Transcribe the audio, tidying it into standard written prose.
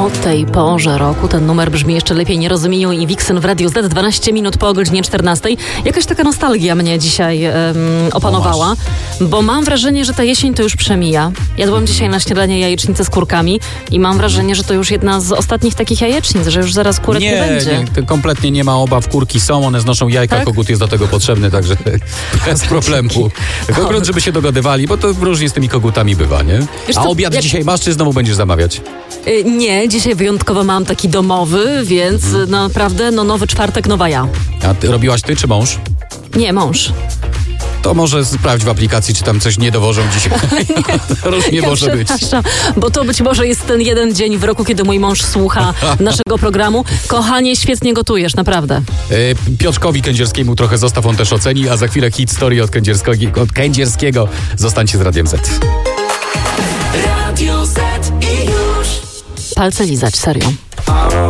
O tej porze roku ten numer brzmi jeszcze lepiej. Nierozumieniu i Vixen w Radiu Z, 12 minut po godzinie 14. Jakaś taka nostalgia mnie dzisiaj opanowała, bo mam wrażenie, że ta jesień to już przemija. Jadłam dzisiaj na śniadanie jajecznicę z kurkami i mam wrażenie, że to już jedna z ostatnich takich jajecznic, że już zaraz kurek nie będzie. Nie, kompletnie nie ma obaw. Kurki są, one znoszą jajka, tak? Kogut jest do tego potrzebny, także bez problemu. Kogut, żeby się dogadywali, bo to różnie z tymi kogutami bywa, nie? Wiesz, a obiad dzisiaj masz, czy znowu będziesz zamawiać? Nie, dzisiaj wyjątkowo mam taki domowy, więc naprawdę nowy czwartek, nowa ja. A ty robiłaś ty, czy mąż? Nie, mąż. To może sprawdź w aplikacji, czy tam coś nie dowożą dzisiaj. Różnie może być. Bo to być może jest ten jeden dzień w roku, kiedy mój mąż słucha naszego programu. Kochanie, świetnie gotujesz, naprawdę. Piotrkowi Kędzierskiemu trochę zostaw, on też oceni, a za chwilę hit story od Kędzierskiego. Zostańcie z Radiem Z. Radio Z i już. Palce lizać, serio.